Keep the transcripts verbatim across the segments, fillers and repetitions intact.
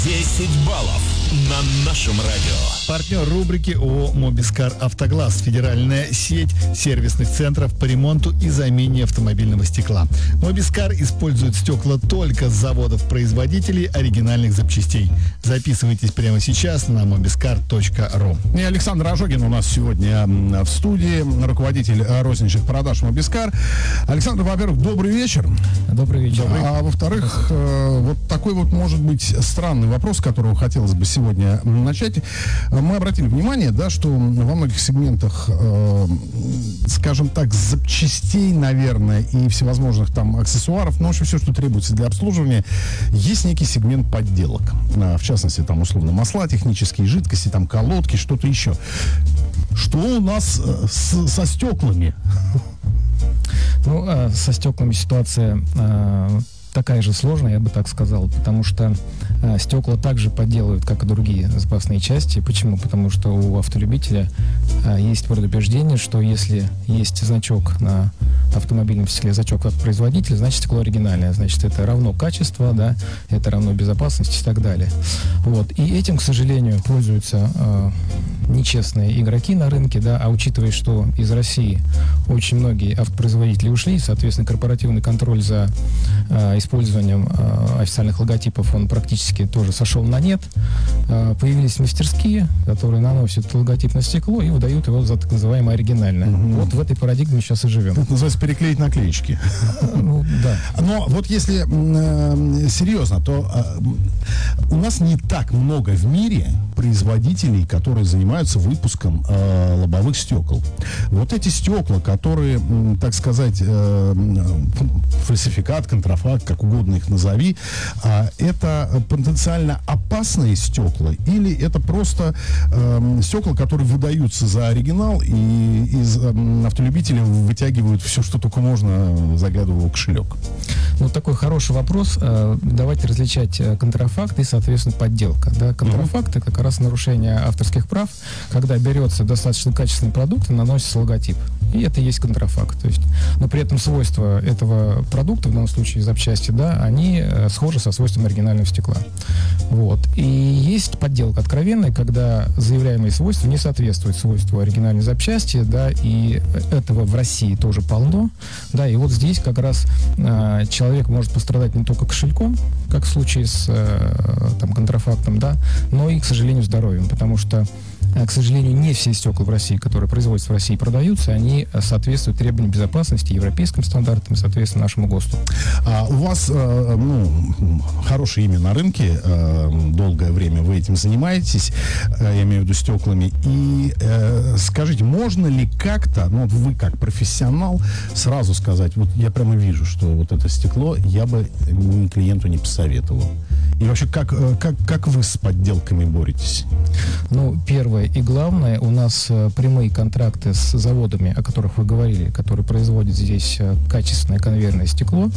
десять баллов на нашем радио. Партнер рубрики ООО «Мобискар Автоглаз». Федеральная сеть сервисных центров по ремонту и замене автомобильного стекла. Мобискар использует стекла только с заводов-производителей оригинальных запчастей. Записывайтесь прямо сейчас на мобискар точка ру. И Александр Ожогин у нас сегодня в студии, руководитель розничных продаж Мобискар. Александр, во-первых, добрый вечер. Добрый вечер. Добрый. А во-вторых, вот такой вот, может быть, странный вопрос, с которого хотелось бы сегодня начать. Мы обратили внимание, да, что во многих сегментах, э, скажем так, запчастей, наверное, и всевозможных там аксессуаров, ну, в общем, все, что требуется для обслуживания, есть некий сегмент подделок. А, в частности, там, условно, масла, технические жидкости, там, колодки, что-то еще. Что у нас э, с, со стеклами? Ну, а со стеклами ситуация а, такая же сложная, я бы так сказал, потому что а, стекла также подделывают, как и другие запасные части. Почему? Потому что у автолюбителя а, есть предупреждение, что если есть значок на автомобильном стекле, значок от производителя, значит стекло оригинальное, значит это равно качество, да, это равно безопасности и так далее. Вот. И этим, к сожалению, пользуются а, нечестные игроки на рынке, да, а учитывая, что из России очень многие автопроизводители ушли, соответственно, корпоративный контроль за а, использованием а, официальных логотипов, он практически тоже сошел на нет. А, появились мастерские, которые наносят логотип на стекло и выдают его за так называемое оригинальное. Mm-hmm. Вот в этой парадигме мы сейчас и живем. Это называется переклеить наклеечки. Ну, да. Но вот если э, серьезно, то э, у нас не так много в мире производителей, которые занимаются выпуском э, лобовых стекол. Вот эти стекла, которые, э, так сказать, э, фальсификат, контрафакт, как угодно их назови, э, это потенциально опасные стекла или это просто э, стекла, которые выдаются за оригинал и из э, автолюбителей вытягивают все, что только можно, заглядывая в кошелек? Ну, такой хороший вопрос. Давайте различать контрафакт и, соответственно, подделка. Да? Контрафакт — это как раз нарушение авторских прав, когда берется достаточно качественный продукт и наносится логотип. И это и есть контрафакт. То есть, но при этом свойства этого продукта, в данном случае запчасти, да, они схожи со свойствами оригинального стекла. Вот. И есть подделка откровенная, когда заявляемые свойства не соответствуют свойству оригинальной запчасти, да, и этого в России тоже полно, да, и вот здесь как раз а, человек может пострадать не только кошельком, как в случае с а, там, контрафактом, да, но и, к сожалению, здоровьем, потому что, а, к сожалению, не все стекла в России, которые производятся в России и продаются, они соответствуют требованиям безопасности, европейским стандартам и, соответственно, нашему ГОСТу. А у вас, э, ну, хорошее имя на рынке, э, долгое время вы этим занимаетесь, э, я имею в виду стеклами, и э, скажите, можно ли как-то, ну, вот вы как профессионал, сразу сказать, вот я прямо вижу, что вот это стекло я бы клиенту не посоветовал? И вообще, как, как, как вы с подделками боретесь? Ну, первое и главное, у нас э, прямые контракты с заводами, о которых вы говорили, которые производят здесь э, качественное конвейерное стекло.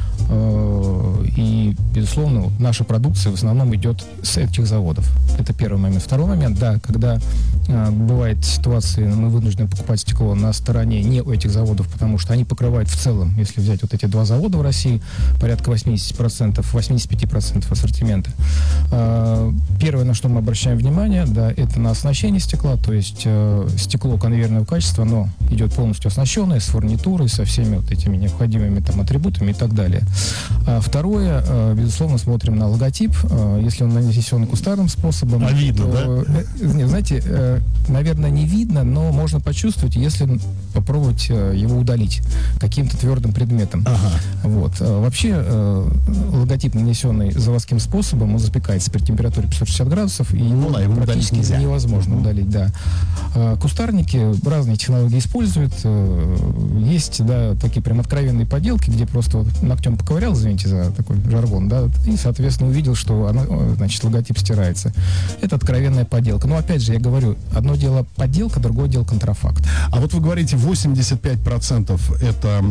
Э, и, безусловно, вот наша продукция в основном идет с этих заводов. Это первый момент. Второй момент, да, когда э, бывает ситуации, мы вынуждены покупать стекло на стороне не у этих заводов, потому что они покрывают в целом, если взять вот эти два завода в России, порядка восемьдесят процентов, восемьдесят пять процентов ассортимента. Э, первое, на что мы обращаем внимание, да, это на оснащение стекла, то есть э, стекло конвейерного качества, оно идет полностью оснащенное, с фурнитурой, со всеми вот этими необходимыми там атрибутами и так далее. А второе, э, безусловно, смотрим на логотип, э, если он нанесен кустарным способом. А видно, то, да? Э, не, знаете, э, наверное, не видно, но можно почувствовать, если попробовать э, его удалить каким-то твердым предметом. Ага. Вот. Э, вообще, э, логотип, нанесенный заводским способом, он запекается при температуре пятьсот шестьдесят градусов, и его, ну, да, его практически нельзя. невозможно удалить, да. А кустарники разные технологии используют. Есть, да, такие прям откровенные поделки, где просто вот ногтем поковырял, извините за такой жаргон, да, и, соответственно, увидел, что она, значит, логотип стирается. Это откровенная подделка. Но, опять же, я говорю, одно дело подделка, другое дело контрафакт. А вот вы говорите, восемьдесят пять процентов это